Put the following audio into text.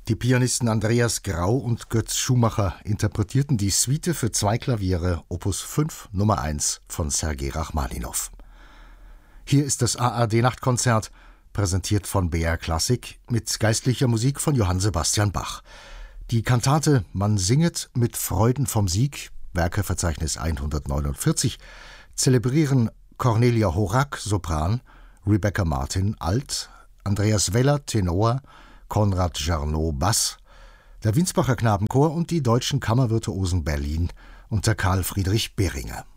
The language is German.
Die Pianisten Andreas Grau und Götz Schumacher interpretierten die Suite für 2 Klaviere Opus 5 Nummer 1 von Sergei Rachmaninow. Hier ist das ARD-Nachtkonzert, präsentiert von BR Klassik mit geistlicher Musik von Johann Sebastian Bach. Die Kantate Man singet mit Freuden vom Sieg, Werkeverzeichnis 149, zelebrieren Cornelia Horak, Sopran, Rebecca Martin, Alt, Andreas Weller, Tenor, Konrad Jarnow, Bass, der Winsbacher Knabenchor und die deutschen Kammervirtuosen Berlin unter Karl Friedrich Behringer.